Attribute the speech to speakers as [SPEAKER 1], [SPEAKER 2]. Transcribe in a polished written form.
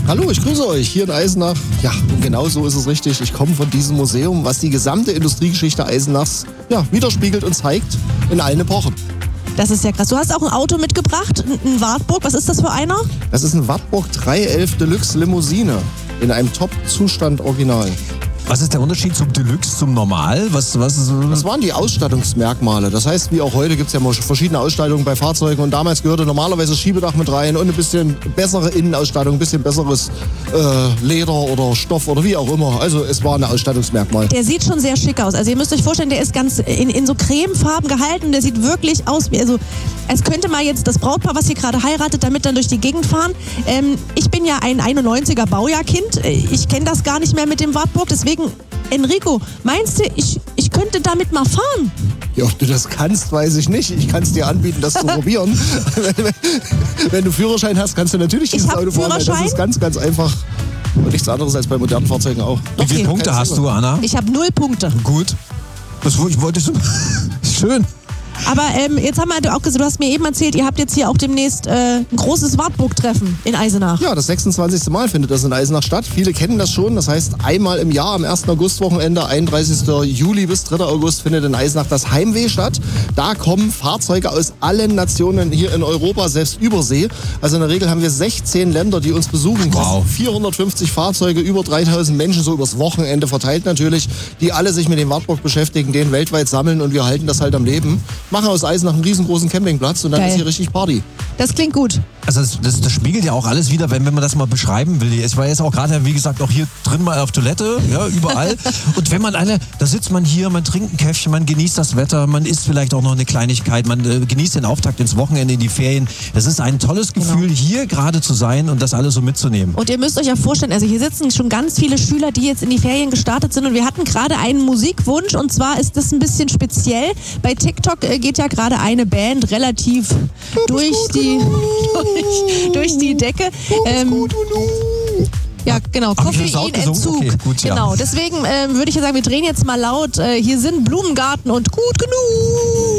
[SPEAKER 1] Hallo, ich grüße euch hier in Eisenach. Ja, und genau so ist es richtig. Ich komme von diesem Museum, was die gesamte Industriegeschichte Eisenachs widerspiegelt und zeigt in allen Epochen.
[SPEAKER 2] Das ist ja krass. Du hast auch ein Auto mitgebracht, ein Wartburg. Was ist das für einer?
[SPEAKER 1] Das ist ein Wartburg 311 Deluxe Limousine in einem Top-Zustand Original.
[SPEAKER 3] Was ist der Unterschied zum Deluxe, zum Normal? Was ist
[SPEAKER 1] Das waren die Ausstattungsmerkmale. Das heißt, wie auch heute gibt es ja verschiedene Ausstattungen bei Fahrzeugen und damals gehörte normalerweise das Schiebedach mit rein und ein bisschen bessere Innenausstattung, ein bisschen besseres Leder oder Stoff oder wie auch immer. Also es war ein Ausstattungsmerkmal.
[SPEAKER 2] Der sieht schon sehr schick aus. Also ihr müsst euch vorstellen, der ist ganz in so cremefarben gehalten. Der sieht wirklich aus wie, also als könnte mal jetzt das Brautpaar, was hier gerade heiratet, damit dann durch die Gegend fahren. Ich bin ja ein 91er Baujahrkind. Ich kenne das gar nicht mehr mit dem Wartburg. Deswegen, Enrico, meinst du, ich könnte damit mal fahren?
[SPEAKER 1] Ja, ob du das kannst, weiß ich nicht. Ich kann es dir anbieten, das zu probieren. Wenn du Führerschein hast, kannst du natürlich dieses Auto fahren. Das ist ganz, ganz einfach. Und nichts anderes als bei modernen Fahrzeugen auch.
[SPEAKER 3] Wie viele Punkte hast du, Anna?
[SPEAKER 2] Ich habe 0 Punkte.
[SPEAKER 3] Gut. Ich wollte so. Schön.
[SPEAKER 2] Aber jetzt haben wir auch gesagt, du hast mir eben erzählt, ihr habt jetzt hier auch demnächst ein großes Wartburg-Treffen in Eisenach.
[SPEAKER 1] Ja, das 26. Mal findet das in Eisenach statt. Viele kennen das schon. Das heißt, einmal im Jahr am 1. August-Wochenende, 31. Juli bis 3. August, findet in Eisenach das Heimweh statt. Da kommen Fahrzeuge aus allen Nationen hier in Europa, selbst Übersee. Also in der Regel haben wir 16 Länder, die uns besuchen.
[SPEAKER 3] Wow.
[SPEAKER 1] 450 Fahrzeuge, über 3000 Menschen, so übers Wochenende verteilt natürlich, die alle sich mit dem Wartburg beschäftigen, den weltweit sammeln und wir halten das halt am Leben. Machen aus Eisenach einen riesengroßen Campingplatz und dann ist hier richtig Party.
[SPEAKER 2] Das klingt gut.
[SPEAKER 3] Also das spiegelt ja auch alles wieder, wenn man das mal beschreiben will. Ich war jetzt auch gerade, wie gesagt, auch hier drin mal auf Toilette, ja, überall. Und wenn man da sitzt man hier, man trinkt ein Käffchen, man genießt das Wetter, man isst vielleicht auch noch eine Kleinigkeit, man genießt den Auftakt ins Wochenende, in die Ferien. Das ist ein tolles Gefühl, hier gerade zu sein und das alles so mitzunehmen.
[SPEAKER 2] Und ihr müsst euch ja vorstellen, also hier sitzen schon ganz viele Schüler, die jetzt in die Ferien gestartet sind und wir hatten gerade einen Musikwunsch und zwar ist das ein bisschen speziell. Bei TikTok geht ja gerade eine Band relativ durch die Decke. Ja, genau. Koffeinentzug.
[SPEAKER 3] Okay, gut, ja.
[SPEAKER 2] Genau. Deswegen würde ich ja sagen, wir drehen jetzt mal laut. Hier sind Blumengarten und gut genug.